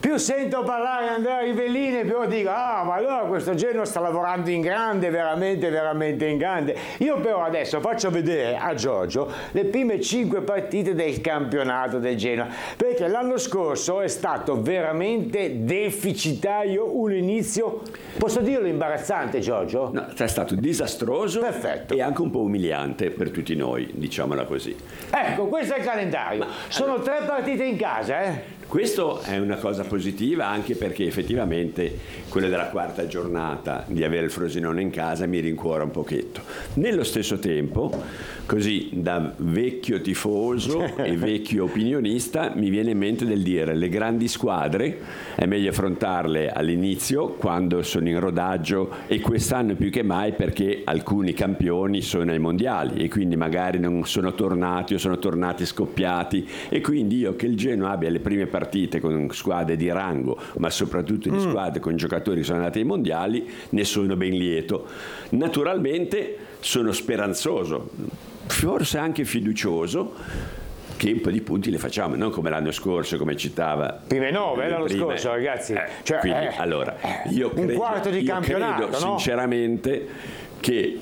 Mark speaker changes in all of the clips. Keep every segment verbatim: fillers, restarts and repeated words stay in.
Speaker 1: più sento parlare di Andrea Rivellini, più dico, ah, ma allora questo Genoa sta lavorando in grande, veramente, veramente in grande. Io però adesso faccio vedere a Giorgio le prime cinque partite del campionato del Genoa, perché l'anno scorso è stato veramente deficitario, un inizio, posso dirlo, imbarazzante, Giorgio?
Speaker 2: No, è stato disastroso.
Speaker 1: Perfetto.
Speaker 2: E anche un po' umiliante per tutti noi, diciamola così.
Speaker 1: Ecco, questo è il calendario. Ma, sono allora, tre partite in casa, eh?
Speaker 2: Questo è una cosa positiva, anche perché effettivamente quella della quarta giornata di avere il Frosinone in casa mi rincuora un pochetto. Nello stesso tempo, così da vecchio tifoso e vecchio opinionista, mi viene in mente del dire: le grandi squadre è meglio affrontarle all'inizio, quando sono in rodaggio, e quest'anno più che mai perché alcuni campioni sono ai mondiali e quindi magari non sono tornati o sono tornati scoppiati, e quindi io che il Genoa abbia le prime partite con squadre di rango, ma soprattutto di squadre con giocatori che sono andati ai mondiali, ne sono ben lieto. Naturalmente sono speranzoso, forse anche fiducioso, che un po' di punti le facciamo, non come l'anno scorso, come citava.
Speaker 1: Prime nove l'anno
Speaker 2: prime,
Speaker 1: scorso, ragazzi.
Speaker 2: Eh,
Speaker 1: cioè,
Speaker 2: quindi,
Speaker 1: eh,
Speaker 2: allora,
Speaker 1: eh,
Speaker 2: io credo,
Speaker 1: un quarto di
Speaker 2: io
Speaker 1: campionato,
Speaker 2: credo
Speaker 1: no?
Speaker 2: sinceramente che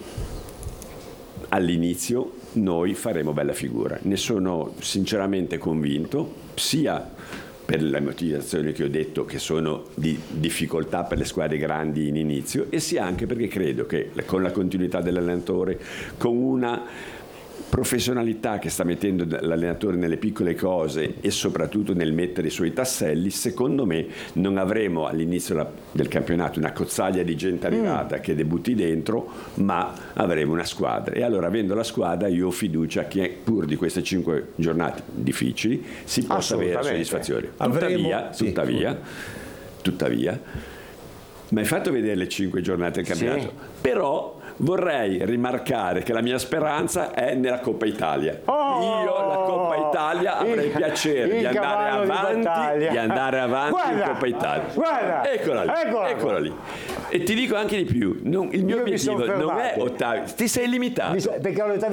Speaker 2: all'inizio noi faremo bella figura. Ne sono sinceramente convinto, sia per le motivazioni che ho detto, che sono di difficoltà per le squadre grandi in inizio, e sia anche perché credo che con la continuità dell'allenatore, con una professionalità che sta mettendo l'allenatore nelle piccole cose e soprattutto nel mettere i suoi tasselli, secondo me non avremo all'inizio del campionato una cozzaglia di gente arrivata mm. che debutti dentro, ma avremo una squadra. E allora, avendo la squadra, io ho fiducia che pur di queste cinque giornate difficili si possa avere soddisfazione. Tuttavia,
Speaker 1: sì.
Speaker 2: tuttavia, tuttavia, mi hai fatto vedere le cinque giornate del campionato, sì. Però vorrei rimarcare che la mia speranza è nella Coppa Italia.
Speaker 1: Oh,
Speaker 2: io la Coppa Italia avrei
Speaker 1: il,
Speaker 2: piacere
Speaker 1: il
Speaker 2: di andare avanti, di, di andare avanti guarda, in Coppa Italia.
Speaker 1: Guarda,
Speaker 2: eccola lì, eccola, eccola lì. E ti dico anche di più, non, il mio
Speaker 1: io
Speaker 2: obiettivo non è ottavi, ti sei limitato.
Speaker 1: Mi so, perché ho